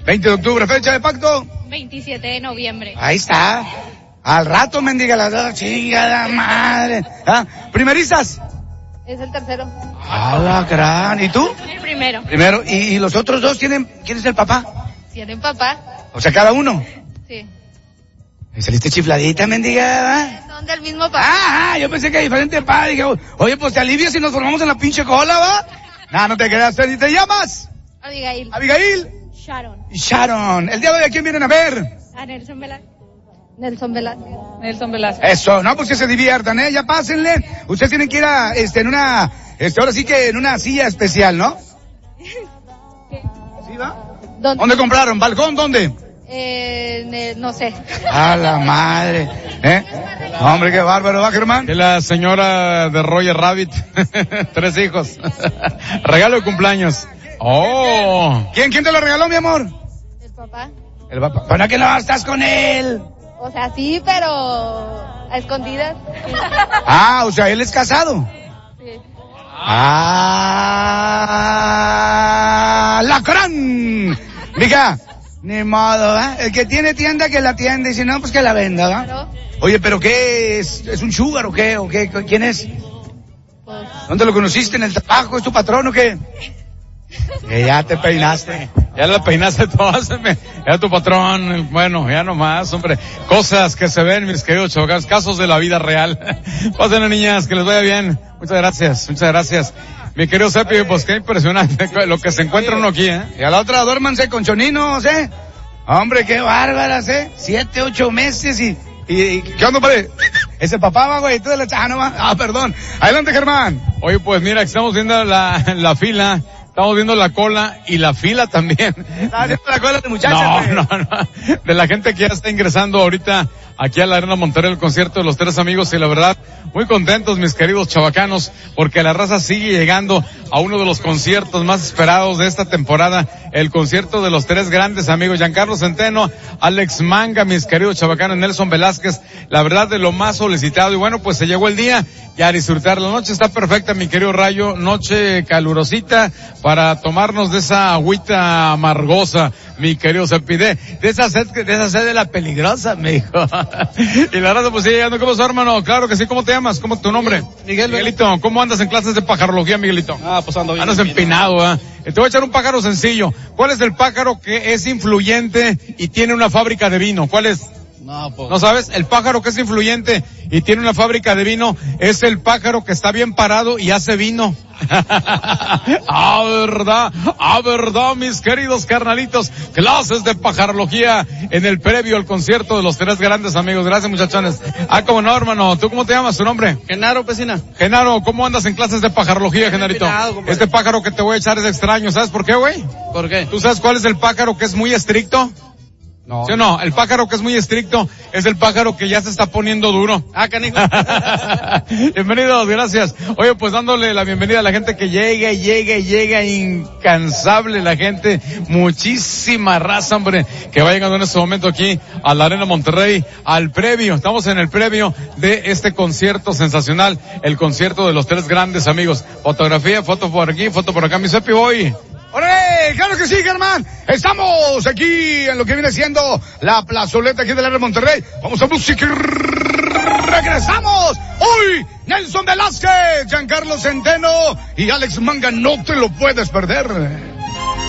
20 de octubre, fecha de pacto. 27 de noviembre. Ahí está. Al rato, mendiga, las dos, chingada madre. ¿Ah? ¿Primerizas? Es el tercero. ¡A la gran! ¿Y tú? El primero. Primero. ¿Y los otros dos tienen, quién es el papá? ¿Tienen papá? O sea, cada uno. Sí. ¿Saliste chifladita, mendiga? Son del mismo papá. Yo pensé que diferente papá. Dije, oye, pues te alivias si nos formamos en la pinche cola, ¿va? No te quedas. ¿Y te llamas? Abigail. Abigail. Sharon. ¿El día de hoy a quién vienen a ver? A Nelson Velázquez. Eso, no, pues que se diviertan, ya pásenle. Ustedes tienen que ir a, ahora sí que en una silla especial, ¿no? ¿Qué? ¿Sí va? ¿Dónde compraron? ¿Balcón? ¿Dónde? No sé. A la madre, Hombre, qué bárbaro, ¿va, Germán? Es la señora de Roger Rabbit. 3 hijos. Regalo de cumpleaños. Oh. ¿Quién te lo regaló, mi amor? El papá. El papá. ¿Para qué no estás con él? O sea, sí, pero a escondidas. O sea, él es casado. Sí. ¡Lacrán! Mija, ni modo, El que tiene tienda que la atiende, y si no, pues que la venda, ¿va? Claro. Oye, ¿pero qué es? ¿Es un sugar o qué? ¿O qué? ¿Quién es? Pues... ¿Dónde lo conociste? ¿En el trabajo? ¿Es tu patrón o qué? Ya te peinaste. Ya la peinaste todo, ya tu patrón, bueno, ya nomás, hombre. Cosas que se ven, mis queridos chavos, casos de la vida real. Pásenle, niñas, que les vaya bien. Muchas gracias. Mi querido Cepi, pues qué impresionante lo que se encuentra uno aquí, Y a la otra, duérmanse con choninos, Hombre, qué bárbaras, 7, 8 meses y ¿qué onda, padre? Es el papá, va, güey, tú de la no va. Perdón. Adelante, Germán. Oye, pues mira, estamos viendo la fila. Estamos viendo la cola y la fila también. ¿Estás viendo la cola de muchachas? No. De la gente que ya está ingresando ahorita aquí a la Arena Monterrey, el concierto de los 3 amigos, y la verdad, muy contentos, mis queridos chavacanos, porque la raza sigue llegando a uno de los conciertos más esperados de esta temporada, el concierto de los 3 grandes amigos, Giancarlo Centeno, Alex Manga, mis queridos chavacanos, Nelson Velázquez, la verdad de lo más solicitado, y bueno, pues se llegó el día, ya a disfrutar, la noche está perfecta, mi querido Rayo, noche calurosita, para tomarnos de esa agüita amargosa, mi querido Cepide, de esa sed de la peligrosa, me dijo. Y la verdad, pues sigue llegando. ¿Cómo estás, hermano? Claro que sí. ¿Cómo te llamas? ¿Cómo es tu nombre? Miguelito. ¿Cómo andas en clases de pajarología, Miguelito? Pues ando bien. Andas empinado, Te voy a echar un pájaro sencillo. ¿Cuál es el pájaro que es influyente y tiene una fábrica de vino? ¿Cuál es? ¿No sabes? El pájaro que es influyente y tiene una fábrica de vino es el pájaro que está bien parado y hace vino. verdad, mis queridos carnalitos. Clases de pajarología en el previo al concierto de los 3 grandes amigos. Gracias, muchachones. Cómo no, hermano. ¿Tú cómo te llamas? ¿Tu nombre? Genaro, Pesina. Genaro, ¿cómo andas en clases de pajarología, Genarito? Este pájaro que te voy a echar es extraño. ¿Sabes por qué, güey? ¿Por qué? ¿Tú sabes cuál es el pájaro que es muy estricto? No. ¿Sí o no? El pájaro que es muy estricto es el pájaro que ya se está poniendo duro. Canijo. Bienvenidos, gracias. Oye, pues dándole la bienvenida a la gente que llega, incansable la gente. Muchísima raza, hombre, que va llegando en este momento aquí a la Arena Monterrey, al previo. Estamos en el previo de este concierto sensacional, el concierto de los 3 grandes amigos. Fotografía, foto por aquí, foto por acá, mi Cepi Boy. ¡Órale! ¡Claro que sí, Germán! Estamos aquí en lo que viene siendo la plazoleta aquí de la Arena Monterrey. Vamos a música y regresamos. Hoy, Nelson Velázquez, Giancarlo Centeno y Alex Manga, no te lo puedes perder.